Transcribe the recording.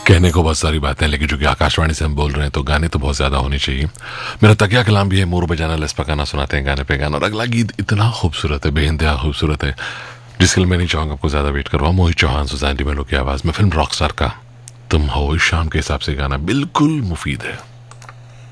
कहने को बहुत सारी बातें हैं, लेकिन जो कि आकाशवाणी से हम बोल रहे हैं तो गाने तो बहुत ज्यादा होने चाहिए। मेरा तकिया कलाम भी है, मोर बजाना लस पकाना, सुनाते हैं गाने पे गाना। और अगला गीत इतना खूबसूरत है, बेइंतहा खूबसूरत है, जिसके लिए मैं नहीं चाहूंगा आपको ज्यादा वेट करवाऊं। मोहित चौहान, सुजान डिमेलो की आवाज में फिल्म रॉकस्टार का तुम हो इस शाम के हिसाब से गाना बिल्कुल मुफीद है।